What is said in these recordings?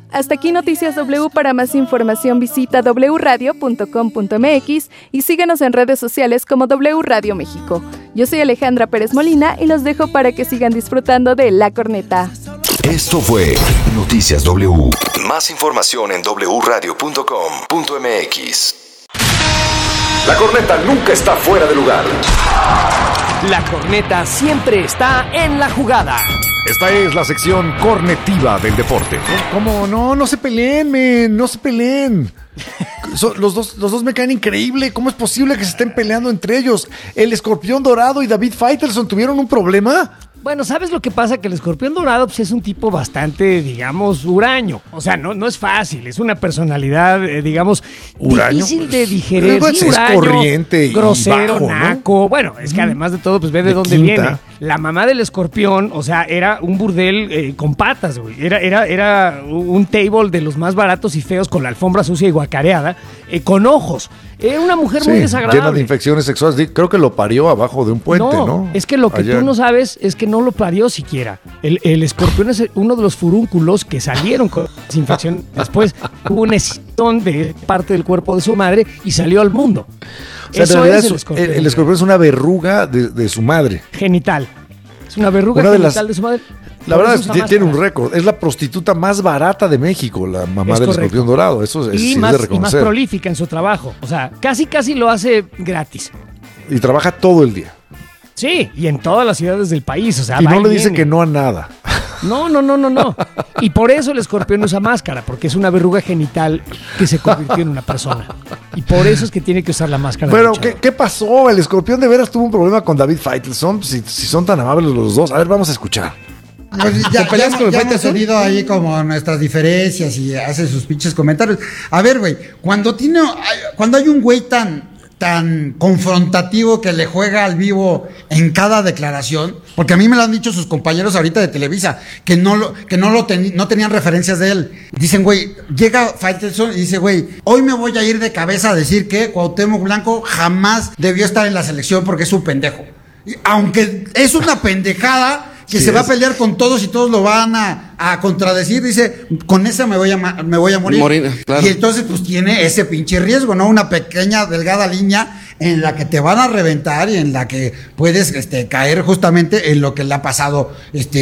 Hasta aquí Noticias W. Para más información visita wradio.com.mx y síguenos en redes sociales como W Radio México. Yo soy Alejandra Pérez Molina y los dejo para que sigan disfrutando de La Corneta. Esto fue Noticias W. Más información en wradio.com.mx. La corneta nunca está fuera de lugar. La corneta siempre está en la jugada. Esta es la sección cornetiva del deporte. ¿Cómo? No se peleen, men, no se peleen. Los dos me caen increíble. ¿Cómo es posible que se estén peleando entre ellos? El Escorpión Dorado y David Faitelson tuvieron un problema. Bueno, ¿sabes lo que pasa? Que el Escorpión Dorado pues, es un tipo bastante, digamos, huraño. O sea, no es fácil. Es una personalidad, digamos, ¿huraño? Difícil de digerir. Sí, es huraño, corriente y grosero, bajo, naco. ¿No? Bueno, es que además de todo, pues ve de dónde quinta. viene. La mamá del Escorpión, o sea, era un burdel con patas, güey. Era un table de los más baratos y feos con la alfombra sucia y guacareada, con ojos. Era una mujer muy desagradable. Llena de infecciones sexuales. Creo que lo parió abajo de un puente, ¿no? Es que lo que tú no sabes es que no lo parió siquiera. El escorpión es uno de los furúnculos que salieron con esa infección. Después hubo un escitón de parte del cuerpo de su madre y salió al mundo. O sea, Eso en realidad es el escorpión. el escorpión es una verruga de su madre. Genital. Es una verruga genital de su madre. La verdad es que tiene un récord. Es la prostituta más barata de México, la mamá del Escorpión Dorado. Eso es, y sí más, es de reconocer. y más prolífica en su trabajo. O sea, casi lo hace gratis. Y trabaja todo el día. Sí, y en todas las ciudades del país. O sea, y no le dice que no a nada. No. Y por eso el escorpión usa máscara, porque es una verruga genital que se convirtió en una persona. Y por eso es que tiene que usar la máscara. Bueno, ¿qué pasó? El escorpión de veras tuvo un problema con David Faitelson. Si son tan amables los dos. A ver, vamos a escuchar. Pues ya hemos tenido ahí como nuestras diferencias y hace sus pinches comentarios. A ver, güey, cuando hay un güey tan confrontativo que le juega al vivo en cada declaración, porque a mí me lo han dicho sus compañeros ahorita de Televisa, que no tenían referencias de él. Dicen, güey, llega Faitelson y dice, güey, hoy me voy a ir de cabeza a decir que Cuauhtémoc Blanco jamás debió estar en la selección porque es un pendejo. Aunque es una pendejada que sí se va a pelear con todos y todos lo van a contradecir, dice, con esa me voy a morir. Claro. Y entonces pues tiene ese pinche riesgo, ¿no? Una pequeña, delgada línea en la que te van a reventar y en la que puedes caer justamente en lo que le ha pasado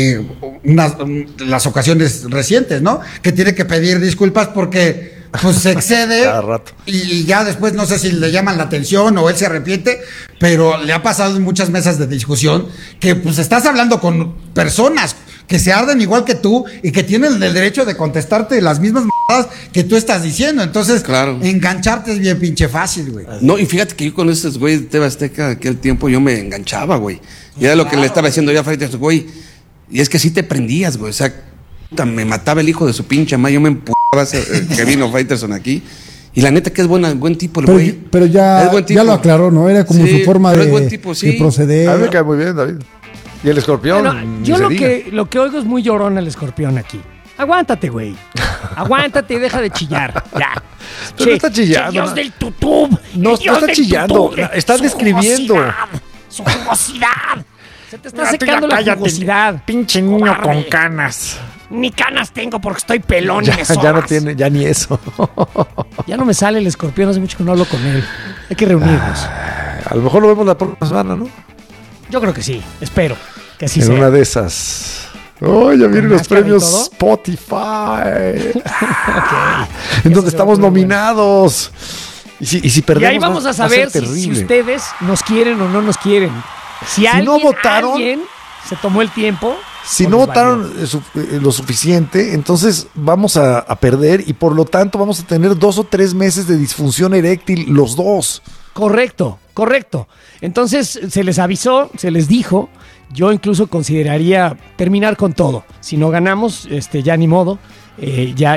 las ocasiones recientes, ¿no? Que tiene que pedir disculpas porque pues se excede cada rato. Y ya después no sé si le llaman la atención o él se arrepiente, pero le ha pasado en muchas mesas de discusión que pues estás hablando con personas que se arden igual que tú y que tienen el derecho de contestarte las mismas mamadas que tú estás diciendo. Entonces, claro, engancharte es bien pinche fácil, güey. No, y fíjate que yo con esos güeyes de TV Azteca, aquel tiempo yo me enganchaba, güey. Y era lo que le estaba diciendo yo a Faitelson, güey. Y es que sí te prendías, güey. O sea, me mataba el hijo de su pinche madre. Yo me empujaba que vino Faitelson aquí. Y la neta que es buen tipo el güey. Pero ya lo aclaró, ¿no? Era como su forma de proceder. A mí me cae muy bien, David. Y el escorpión. Bueno, yo lo que oigo es muy llorón el escorpión aquí. Aguántate, güey. Aguántate y deja de chillar. Ya. Pero no está chillando. Dios del tutub. No está chillando. Está describiendo. Su jugosidad. Se te está secando la jugosidad. Pinche niño con canas. Ni canas tengo porque estoy pelón y me ya no tiene, ya ni eso. Ya no me sale el escorpión, hace mucho que no hablo con él. Hay que reunirnos. A lo mejor lo vemos la próxima semana, ¿no? Yo creo que sí, espero que así sea. En una de esas. Oh, ya vienen los premios Spotify. En donde estamos nominados. Y si perdemos. Y ahí vamos a saber si ustedes nos quieren o no nos quieren. Si alguien se tomó el tiempo. Si no votaron lo suficiente, entonces vamos a perder y por lo tanto vamos a tener 2 o 3 meses de disfunción eréctil los dos. Correcto. Entonces se les avisó, se les dijo. Yo incluso consideraría terminar con todo. Si no ganamos, ya ni modo. Ya